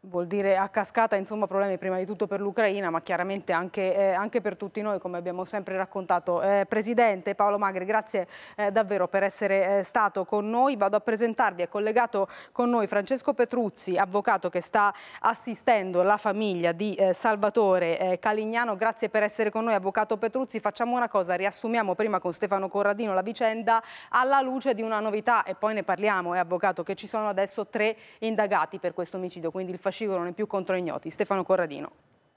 vuol dire a cascata, insomma, problemi prima di tutto per l'Ucraina, ma chiaramente anche per tutti noi, come abbiamo sempre raccontato. Presidente Paolo Magri, grazie davvero per essere stato con noi. Vado a presentarvi, è collegato con noi Francesco Petruzzi, avvocato che sta assistendo la famiglia di Salvatore Calignano. Grazie per essere con noi, avvocato Petruzzi. Facciamo una cosa, riassumiamo prima con Stefano Corradino la vicenda alla luce di una novità e poi ne parliamo, avvocato, che ci sono adesso 3 indagati per questo omicidio, quindi il fascicolo non è più contro ignoti. Stefano Corradino.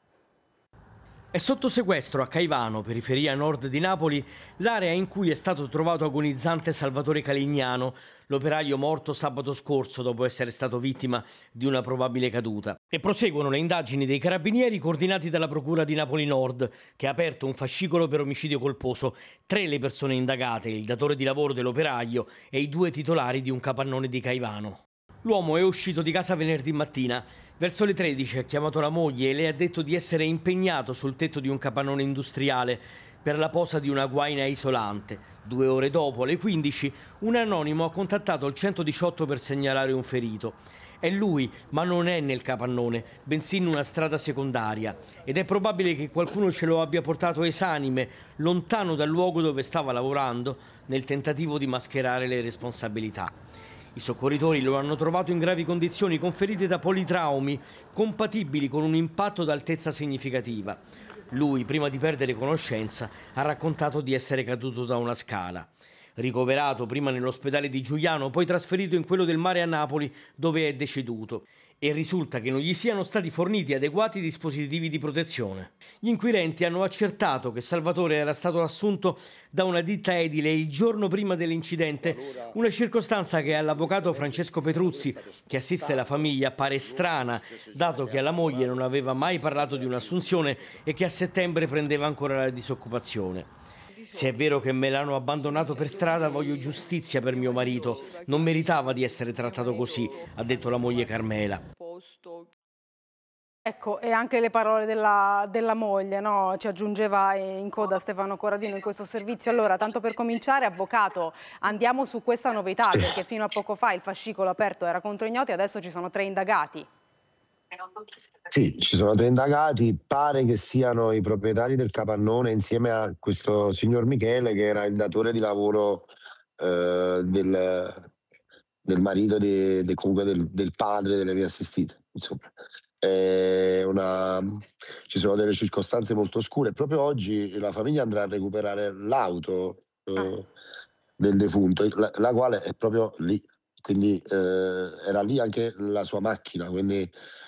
È sotto sequestro a Caivano, periferia nord di Napoli, l'area in cui è stato trovato agonizzante Salvatore Calignano, l'operaio morto sabato scorso dopo essere stato vittima di una probabile caduta. E proseguono le indagini dei carabinieri coordinati dalla Procura di Napoli Nord, che ha aperto un fascicolo per omicidio colposo. 3 le persone indagate, il datore di lavoro dell'operaio e i 2 titolari di un capannone di Caivano. L'uomo è uscito di casa venerdì mattina. Verso le 13 ha chiamato la moglie e le ha detto di essere impegnato sul tetto di un capannone industriale per la posa di una guaina isolante. 2 ore dopo, alle 15, un anonimo ha contattato il 118 per segnalare un ferito. È lui, ma non è nel capannone, bensì in una strada secondaria. Ed è probabile che qualcuno ce lo abbia portato esanime, lontano dal luogo dove stava lavorando, nel tentativo di mascherare le responsabilità. I soccorritori lo hanno trovato in gravi condizioni con ferite da politraumi compatibili con un impatto d'altezza significativa. Lui, prima di perdere conoscenza, ha raccontato di essere caduto da una scala. Ricoverato prima nell'ospedale di Giuliano, poi trasferito in quello del Mare a Napoli, dove è deceduto. E risulta che non gli siano stati forniti adeguati dispositivi di protezione. Gli inquirenti hanno accertato che Salvatore era stato assunto da una ditta edile il giorno prima dell'incidente, una circostanza che all'avvocato Francesco Petruzzi, che assiste la famiglia, pare strana, dato che alla moglie non aveva mai parlato di un'assunzione e che a settembre prendeva ancora la disoccupazione. Se è vero che me l'hanno abbandonato per strada, voglio giustizia per mio marito. Non meritava di essere trattato così, ha detto la moglie Carmela. Ecco, e anche le parole della moglie, no? Ci aggiungeva in coda Stefano Corradino in questo servizio. Allora, tanto per cominciare, avvocato, andiamo su questa novità, Sì. perché fino a poco fa il fascicolo aperto era contro ignoti, adesso ci sono 3 indagati. Sì, ci sono 3 indagati, pare che siano i proprietari del capannone insieme a questo signor Michele che era il datore di lavoro del marito comunque del padre delle mie assistite, insomma. Ci sono delle circostanze molto oscure. Proprio oggi la famiglia andrà a recuperare l'auto del defunto, la quale è proprio lì, quindi era lì anche la sua macchina, quindi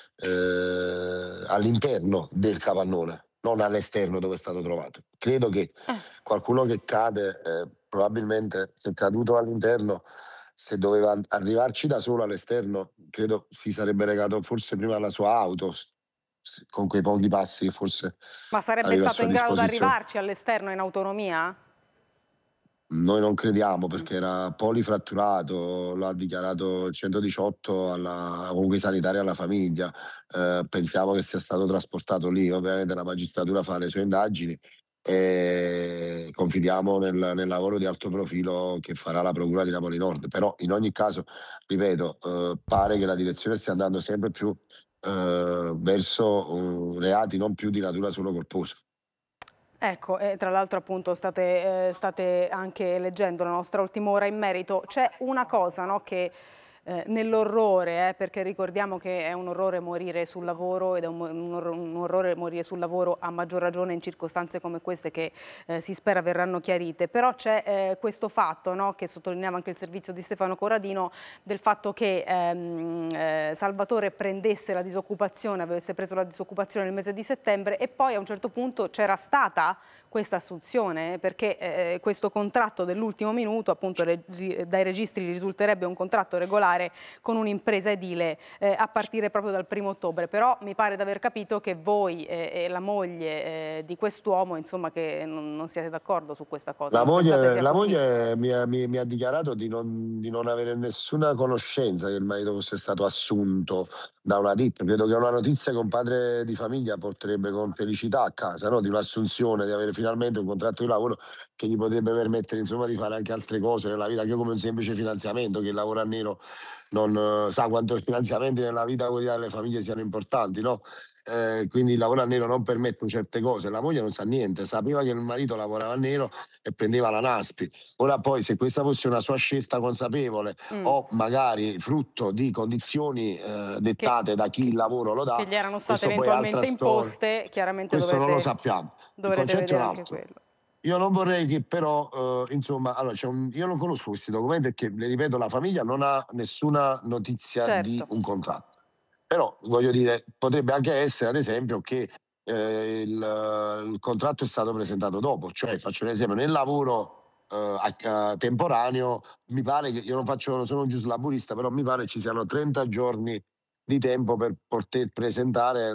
all'interno del capannone, non all'esterno dove è stato trovato. Credo che qualcuno che cade, probabilmente se è caduto all'interno, se doveva arrivarci da solo all'esterno, credo si sarebbe recato forse prima alla sua auto, con quei pochi passi che forse Ma sarebbe aveva a stato sua in grado di disposizione. arrivarci all'esterno in autonomia? Noi non crediamo perché era polifratturato, lo ha dichiarato il 118 comunque i sanitari alla famiglia. Pensiamo che sia stato trasportato lì, ovviamente la magistratura fa le sue indagini e confidiamo nel lavoro di alto profilo che farà la Procura di Napoli Nord. Però in ogni caso, ripeto, pare che la direzione stia andando sempre più verso reati non più di natura solo colposa. Ecco, e tra l'altro appunto state anche leggendo la nostra ultima ora in merito. C'è una cosa, no, che nell'orrore, perché ricordiamo che è un orrore morire sul lavoro ed è un orrore morire sul lavoro a maggior ragione in circostanze come queste che si spera verranno chiarite, però c'è questo fatto, no, che sottolineava anche il servizio di Stefano Corradino, del fatto che Salvatore prendesse la disoccupazione, avesse preso la disoccupazione nel mese di settembre e poi a un certo punto c'era stata questa assunzione, perché questo contratto dell'ultimo minuto, appunto dai registri risulterebbe un contratto regolare con un'impresa edile a partire proprio dal 1° ottobre, però mi pare di aver capito che voi e la moglie di quest'uomo, insomma, che non siete d'accordo su questa cosa. La Non pensate sia moglie, la così? moglie mi ha dichiarato di non avere nessuna conoscenza che il marito fosse stato assunto da una ditta. Credo che una notizia che un padre di famiglia porterebbe con felicità a casa, no? Di un'assunzione, di avere finalmente un contratto di lavoro che gli potrebbe permettere insomma di fare anche altre cose nella vita, che come un semplice finanziamento, che il lavoro a nero sa quanto i finanziamenti nella vita quotidiana delle famiglie siano importanti, no? Quindi il lavoro a nero non permette certe cose. La moglie non sa niente, sapeva che il marito lavorava a nero e prendeva la NASPI. Ora poi, se questa fosse una sua scelta consapevole Mh. o magari frutto di condizioni Che dettate da chi che il lavoro lo dà, che gli erano state questo poi è altra eventualmente storia. imposte, chiaramente Questo non lo dovrete sappiamo. Il dovrete concetto è un vedere anche altro. quello. Io non vorrei che però, insomma, allora io non conosco questi documenti perché, le ripeto, la famiglia non ha nessuna notizia Certo, di un contratto. Però, voglio dire, potrebbe anche essere, ad esempio, che il contratto è stato presentato dopo. Cioè, faccio un esempio, nel lavoro temporaneo, mi pare che io non sono un giuslaburista, però mi pare ci siano 30 giorni di tempo per poter presentare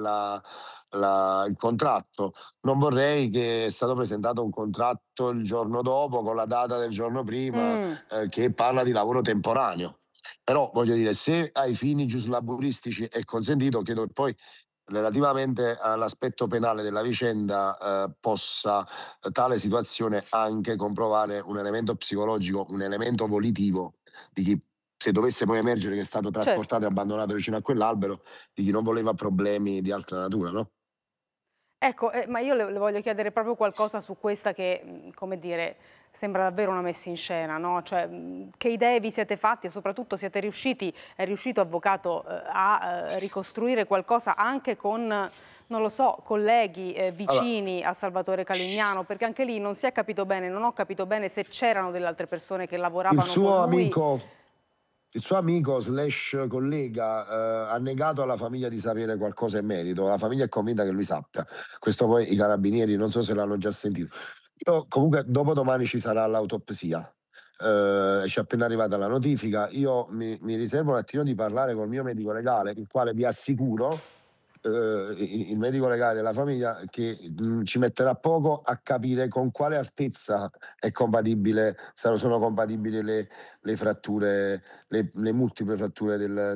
il contratto. Non vorrei che è stato presentato un contratto il giorno dopo con la data del giorno prima, mh, che parla di lavoro temporaneo. Però, voglio dire, se ai fini giuslaburistici è consentito, credo che poi, relativamente all'aspetto penale della vicenda, possa tale situazione anche comprovare un elemento psicologico, un elemento volitivo di chi, se dovesse poi emergere che è stato trasportato certo. e abbandonato vicino a quell'albero, di chi non voleva problemi di altra natura, no? Ecco, ma io le voglio chiedere proprio qualcosa su questa che, come dire, sembra davvero una messa in scena, no, cioè, che idee vi siete fatti e soprattutto è riuscito avvocato, a, ricostruire qualcosa anche con, non lo so, colleghi, Allora, vicini a Salvatore Calignano? Perché anche lì non si è capito bene, non ho capito bene se c'erano delle altre persone che il lavoravano con suo lui. amico il suo amico slash collega, ha negato alla famiglia di sapere qualcosa in merito. La famiglia è convinta che lui sappia. Questo poi i carabinieri non so se l'hanno già sentito. Io comunque dopodomani ci sarà l'autopsia. Ci è appena arrivata la notifica. Io mi riservo un attimo di parlare col mio medico legale, il quale vi assicuro, il medico legale della famiglia, che ci metterà poco a capire con quale altezza è compatibile, sono compatibili le fratture, le multiple fratture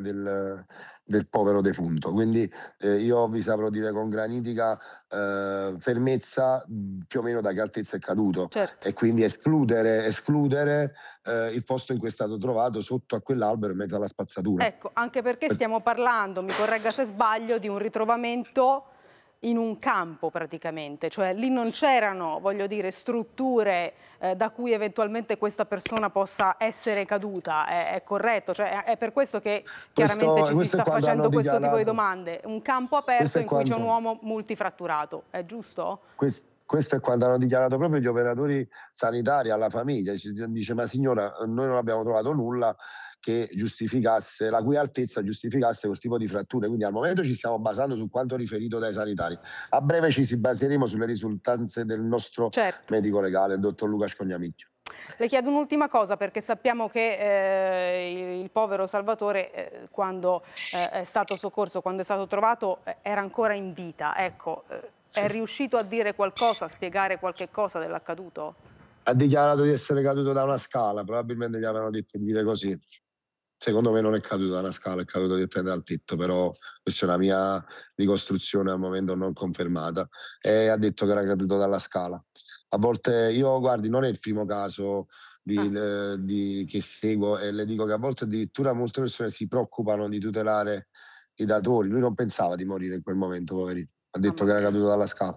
del povero defunto. Quindi io vi saprò dire con granitica fermezza, più o meno da che altezza è caduto, Certo. e quindi escludere il posto in cui è stato trovato sotto a quell'albero in mezzo alla spazzatura. Ecco, anche perché stiamo parlando, mi corregga se sbaglio, di un ritrovamento in un campo praticamente, cioè lì non c'erano, voglio dire, strutture da cui eventualmente questa persona possa essere caduta, è corretto? Cioè, è per questo che chiaramente ci si Questo è sta quando hanno facendo questo tipo di dichiarato, domande. Un campo questo aperto è in cui c'è un quanto uomo multifratturato, è giusto? Questo è quando hanno dichiarato proprio gli operatori sanitari alla famiglia. Dice: ma signora, noi non abbiamo trovato nulla che giustificasse, la cui altezza giustificasse quel tipo di fratture. Quindi al momento ci stiamo basando su quanto riferito dai sanitari. A breve ci si baseremo sulle risultanze del nostro Certo. medico legale, il dottor Luca Scognamicchio. Le chiedo un'ultima cosa perché sappiamo che il povero Salvatore, quando è stato soccorso, quando è stato trovato, era ancora in vita. Ecco, è Sì. riuscito a dire qualcosa, a spiegare qualche cosa dell'accaduto? Ha dichiarato di essere caduto da una scala, probabilmente gli avevano detto di dire così. Secondo me non è caduto da una scala, è caduto direttamente dal tetto, però questa è una mia ricostruzione al momento non confermata. E ha detto che era caduto dalla scala. A volte io, guardi, non è il primo caso Ah, che seguo, e le dico che a volte addirittura molte persone si preoccupano di tutelare i datori. Lui non pensava di morire in quel momento, poverino. Ha detto mamma che era mia. caduto dalla scala.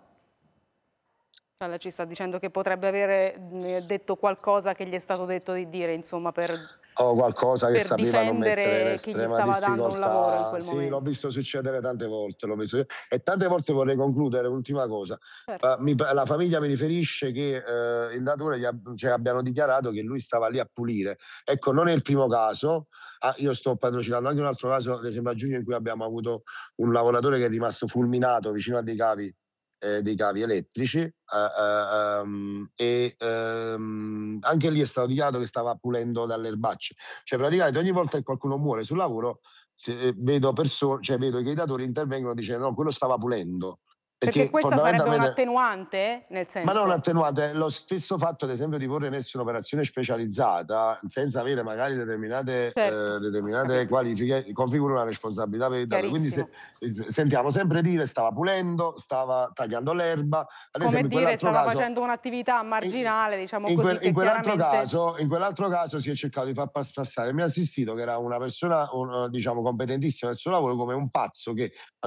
Cioè, lei ci sta dicendo che potrebbe avere detto qualcosa che gli è stato detto di dire, insomma, O qualcosa che per sapevano mettere in difendere chi gli estrema stava dando un lavoro in difficoltà. quel Sì, l'ho momento. visto succedere tante volte, l'ho visto. E tante volte vorrei concludere, ultima cosa. Certo. La famiglia mi riferisce che il datore cioè, abbiano dichiarato che lui stava lì a pulire. Ecco, non è il primo caso. Io sto patrocinando anche un altro caso, ad esempio a giugno, in cui abbiamo avuto un lavoratore che è rimasto fulminato vicino a dei cavi elettrici, anche lì è stato dichiarato che stava pulendo dalle erbacce. Cioè, praticamente ogni volta che qualcuno muore sul lavoro, vedo che i datori intervengono dicendo: no, quello stava pulendo. Perché perché questa sarebbe un fondamentalmente attenuante? Nel ma non senso attenuante, lo stesso fatto ad esempio di porre in essere un'operazione specializzata, senza avere magari certo, ho determinate capito, qualifiche, configura una responsabilità per il datore. Quindi chiarissimo. sentiamo sempre dire: "Stava pulendo, stava tagliando l'erba". Ad esempio Come in dire, quell'altro stava caso facendo un'attività i marginale, diciamo così, che chiaramente in quell'altro caso si è cercato di far passare il mio assistito, che era una persona, diciamo competentissima nel suo lavoro, come un pazzo che